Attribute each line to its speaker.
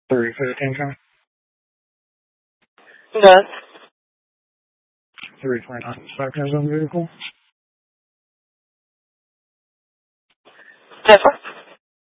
Speaker 1: 3:15 time.
Speaker 2: Done.
Speaker 1: 3:29 seconds on vehicle.
Speaker 2: Different.